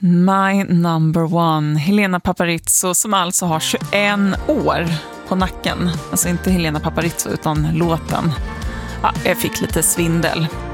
My number one, Helena Paparizou, som alltså har 21 år på nacken. Alltså inte Helena Paparizou utan låten. Ja, jag fick lite svindel.